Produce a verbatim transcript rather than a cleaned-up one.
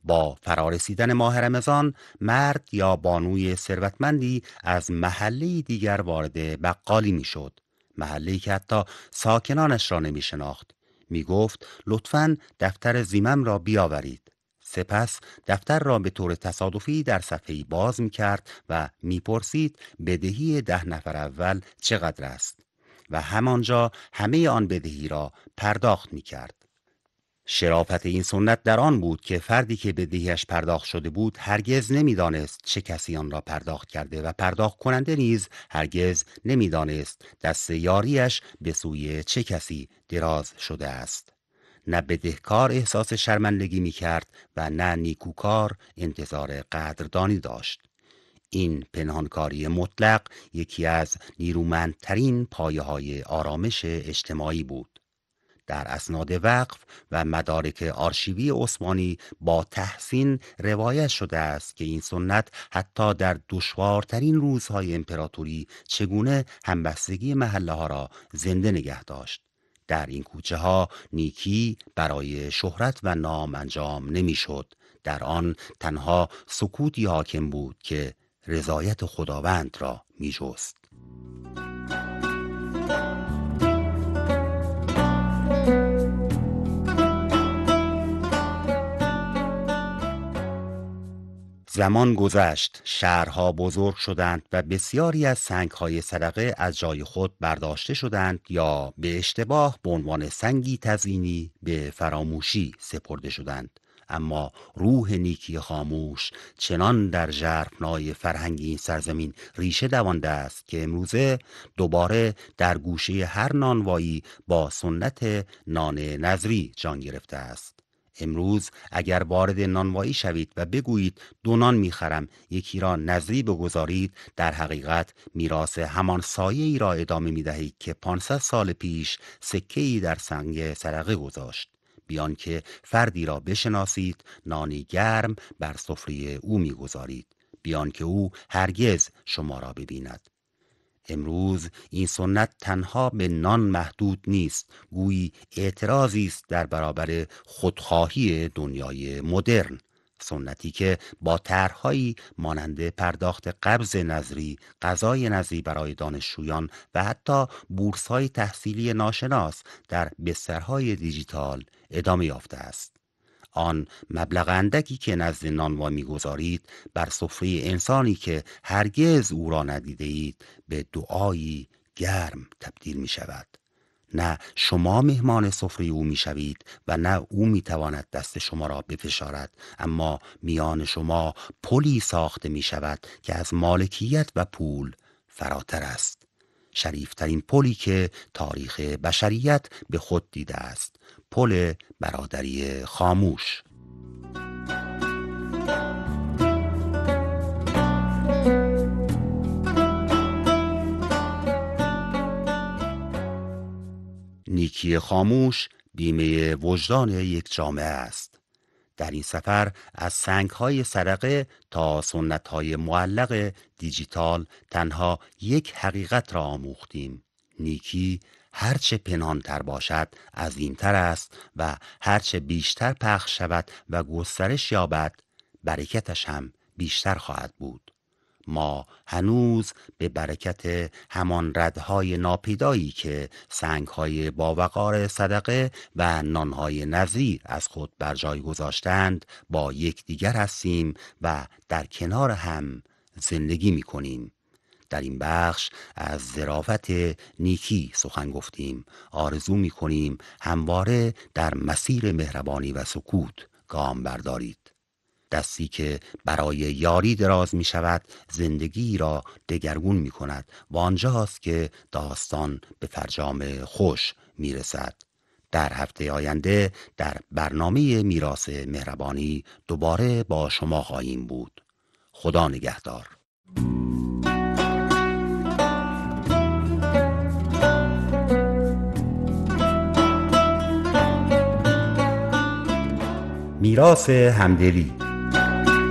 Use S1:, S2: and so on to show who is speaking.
S1: با فرارسیدن ماه رمضان مرد یا بانوی ثروتمندی از محله دیگر وارد بقالی میشد. محله‌ای که حتی ساکنانش را نمی شناخت. می گفت لطفاً دفتر زیمم را بیاورید. سپس دفتر را به طور تصادفی در صفحه‌ای باز می کرد و می پرسید بدهی ده نفر اول چقدر است و همانجا همه آن بدهی را پرداخت می کرد. شرافت این سنت در آن بود که فردی که بدهیش پرداخت شده بود هرگز نمیدانست چه کسی آن را پرداخت کرده و پرداخت کننده نیز هرگز نمیدانست دست یاریش به سوی چه کسی دراز شده است. نه بدهکار احساس شرمندگی می کرد و نه نیکوکار انتظار قدردانی داشت. این پنهانکاری مطلق یکی از نیرومندترین پایه‌های آرامش اجتماعی بود. در اسناد وقف و مدارک آرشیوی عثمانی با تحسین روایت شده است که این سنت حتی در دشوارترین روزهای امپراتوری چگونه همبستگی محله ها را زنده نگه داشت. در این کوچه ها نیکی برای شهرت و نام انجام نمیشد. در آن تنها سکوتی حاکم بود که رضایت خداوند را میجست. زمان گذشت، شهرها بزرگ شدند و بسیاری از سنگ‌های صدقه از جای خود برداشته شدند یا به اشتباه به عنوان سنگی تزیینی به فراموشی سپرده شدند. اما روح نیکی خاموش چنان در ژرفنای فرهنگی این سرزمین ریشه دوانده است که امروزه دوباره در گوشه هر نانوایی با سنت نان نظری جان گرفته است. امروز اگر وارد نانوایی شوید و بگویید دو نان میخرم یکی را نظری بگذارید، در حقیقت میراث همان سایه ای را ادامه میدهید که پانصد سال پیش سکه ای در سنگ صدقه گذاشت. بیان که فردی را بشناسید نانی گرم بر سفره او میگذارید، بیان که او هرگز شما را ببیند. امروز این سنت تنها به نان محدود نیست، گویی اعتراضی است در برابر خودخواهی دنیای مدرن. سنتی که با طرح‌هایی مانند پرداخت قبض نظری، غذای نظری برای دانشجویان و حتی بورس‌های تحصیلی ناشناس در بسترهای دیجیتال ادامه یافته است. آن مبلغ اندکی که نزد نانوا می‌گذارید بر سفره انسانی که هرگز او را ندیده اید به دعایی گرم تبدیل می شود. نه شما مهمان سفره او می شوید و نه او می تواند دست شما را بفشارد، اما میان شما پلی ساخته می شود که از مالکیت و پول فراتر است. شریفترین پلی که تاریخ بشریت به خود دیده است، پل برادری خاموش. نیکی خاموش بیمه وجدان یک جامعه است. در این سفر از سنگ‌های صدقه تا سنت‌های معلق دیجیتال تنها یک حقیقت را آموختیم: نیکی هرچه پنهان‌تر باشد عظیم‌تر است و هرچه بیشتر پخش شود و گسترش یابد برکتش هم بیشتر خواهد بود. ما هنوز به برکت همان ردهای ناپیدایی که سنگهای با وقار صدقه و نانهای نظری از خود بر جای گذاشتند با یکدیگر هستیم و در کنار هم زندگی می کنیم. در این بخش از ظرافت نیکی سخن گفتیم. آرزو می کنیم همواره در مسیر مهربانی و سکوت گام بردارید. دستی که برای یاری دراز می شود زندگی را دگرگون می کند و آنجاست که داستان به فرجام خوش می رسد. در هفته آینده در برنامه میراث مهربانی دوباره با شما خواهیم بود. خدا نگهدار. میراث همدلی